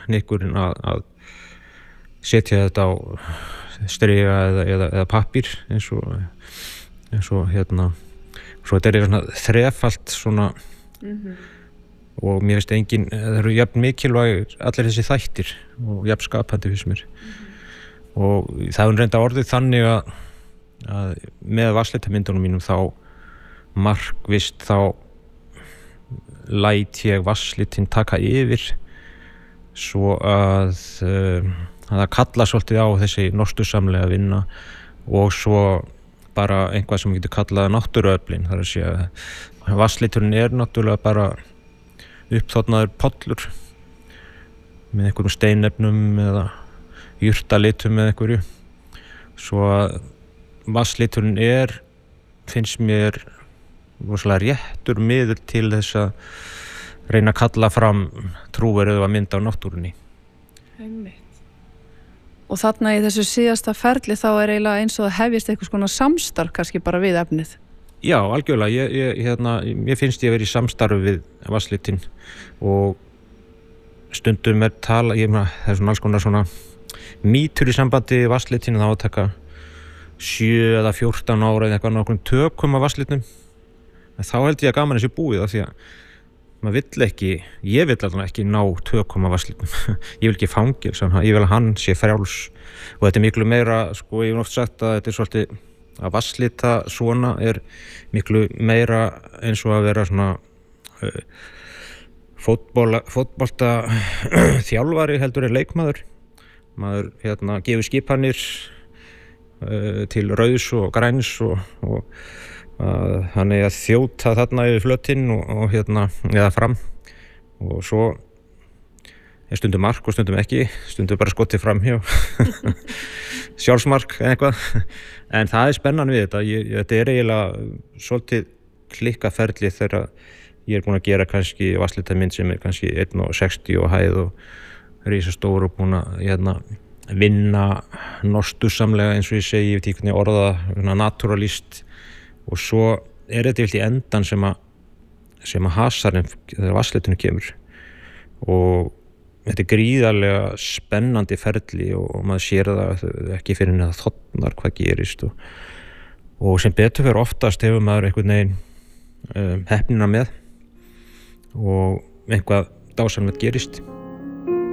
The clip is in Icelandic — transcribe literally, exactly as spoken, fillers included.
hnykkurinn að, að setja þetta á striga eða, eða, eða pappír eins og, eins og hérna, svo þetta er svona þrefalt svona mm-hmm. og mér finnst engin, það eru jafn mikilvæg allir þessi þættir og jafn skapandi finnst mér mm-hmm. og það er reynda orðið þannig að, að með vatnslitamyndunum mínum þá markvisst þá læt ég vatnslitin taka yfir svo að, uh, að það kalla svolítið á þessi nostusamlega vinna og svo bara einhvað sem getur kallað náttúruöflin, þar að segja að vatnsliturinn er náttúrulega bara uppþotnaður pollur með einhverjum steinefnum eða jurtalitum eða einhverju svo að vatnsliturinn er finnst mér rosalega réttur miður til þess að reyna að kalla fram trúverðuga mynd af náttúrunni. Einmitt. Og þarna í þessu síðasta ferli þá er eiginlega eins og það hefjist eitthvað svona samstarf kannski bara við efnið. Já, algjörlega. Ég, ég, hérna, ég finnst ég að vera í samstarfi við vatnslitin og stundum er tala, ég meina, það er svona alls konar svona mýtur í sambandi við vatnslitin þá að taka sjö eða fjórtán ára eða eitthvað nákvæm tökum af vatnslitum. En þá held ég að gaman þessi búið af því að maður vill ekki, ég vill alveg ekki ná tökum af vatnslitum. Ég vil ekki fangil, ég vil að hann sé frjáls og þetta er miklu meira, sko, ég hef oft sagt að þetta er svolítið að vatnslita svona er miklu meira eins og að vera svona uh, fótbolta, fótbolta þjálfari heldur en leikmaður. Maður hérna gefur skipanir uh, til rauðs og græns og, og að hann er að þjóta þarna yfir flötinn og, og hérna eða fram og svo er stundum mark og stundum ekki stundum bara skotið fram hjá sjálfsmark eða eitthvað en það er spennan við þetta ég, þetta er eiginlega svolítið klikkaferli þegar ég er búin að gera kannski vatnslitamynd sem er kannski einn komma sextíu og hæð og risastór og búin að hérna, vinna nostusamlega eins og ég segi, ég veit ekki hvernig orða naturalist og svo er þetta vilt í endan sem að sem að hasarinn þegar vatnslitinu kemur og þetta er gríðarlega spennandi ferli og, og maður sér það ekki fyrir neða þotnar hvað gerist og, og sem betur fyrir oftast hefur maður einhvern veginn um, heppnina með og einhvað dásamlegt gerist.